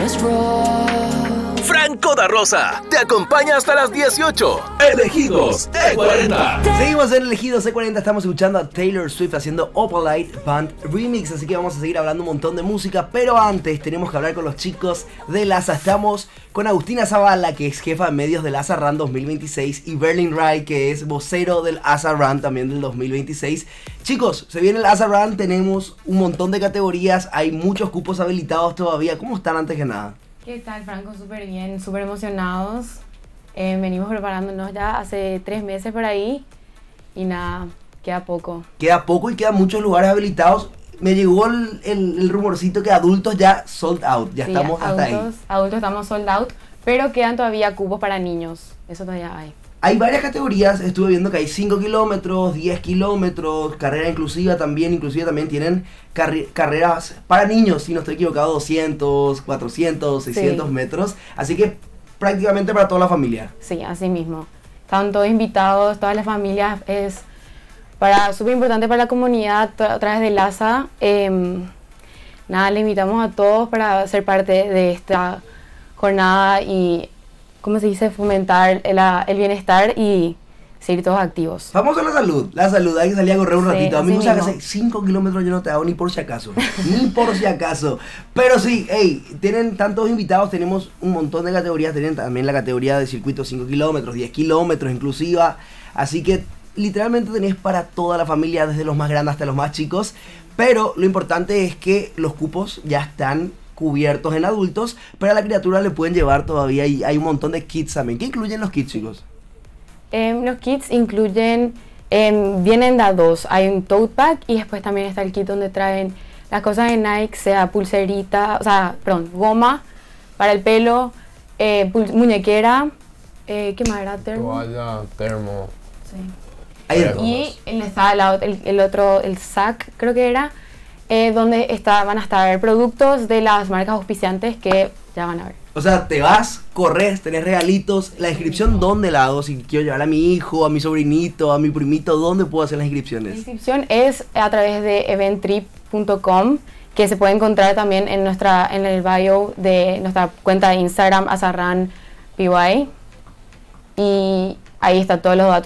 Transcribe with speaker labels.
Speaker 1: Franco da Rosa te acompaña hasta las 18. Elegidos E40.
Speaker 2: Seguimos en Elegidos E40, estamos escuchando a Taylor Swift haciendo Opalite Band Remix, así que vamos a seguir hablando un montón de música, pero antes tenemos que hablar con los chicos de LASA. Estamos con Agustina Zavala, que es jefa de medios del ASA Run 2026, y Berlin Wright, que es vocero del ASA Run también del 2026. Chicos, se viene el ASA Run, tenemos un montón de categorías, hay muchos cupos habilitados todavía. ¿Cómo están antes que nada?
Speaker 3: ¿Qué tal, Franco? Súper bien, súper emocionados. Venimos preparándonos ya hace 3 meses por ahí y nada, queda poco.
Speaker 2: Queda poco y quedan muchos lugares habilitados. Me llegó el rumorcito que adultos ya sold out, ya sí, estamos hasta ahí.
Speaker 3: Adultos estamos sold out, pero quedan todavía cupos para niños, eso todavía hay.
Speaker 2: Hay varias categorías, estuve viendo que hay 5 kilómetros, 10 kilómetros, carrera inclusive también tienen carreras para niños, si no estoy equivocado, 200, 400, 600 sí. metros, así que prácticamente para toda la familia.
Speaker 3: Sí, así mismo. Están todos invitados, todas las familias, es súper importante para la comunidad a través de LASA. Nada, le invitamos a todos para ser parte de esta jornada y, ¿cómo se dice?, fomentar el bienestar y seguir todos activos.
Speaker 2: Vamos a la salud, hay que salir a correr un ratito. A mí me hace 5 kilómetros yo no te hago ni por si acaso, Pero sí, tienen tantos invitados, tenemos un montón de categorías, tienen también la categoría de circuito 5 kilómetros, 10 kilómetros inclusiva, así que literalmente tenés para toda la familia, desde los más grandes hasta los más chicos, pero lo importante es que los cupos ya están cubiertos en adultos, pero a la criatura le pueden llevar todavía y hay un montón de kits también. ¿Qué incluyen los kits, chicos?
Speaker 3: Los kits incluyen, vienen de a 2, hay un tote bag y después también está el kit donde traen las cosas de Nike, sea pulserita, goma para el pelo, muñequera, ¿qué más era?
Speaker 4: Toalla, termo.
Speaker 3: Sí. Y está el otro, el sac, creo que era, donde van a estar productos de las marcas auspiciantes que ya van a ver.
Speaker 2: O sea, te vas, corres, tenés regalitos. La inscripción, ¿dónde la hago? Si quiero llevar a mi hijo, a mi sobrinito, a mi primito, ¿dónde puedo hacer las inscripciones? La
Speaker 3: inscripción es a través de eventtrip.com, que se puede encontrar también en el bio de nuestra cuenta de Instagram, AsaRunPY. Y ahí está todos los datos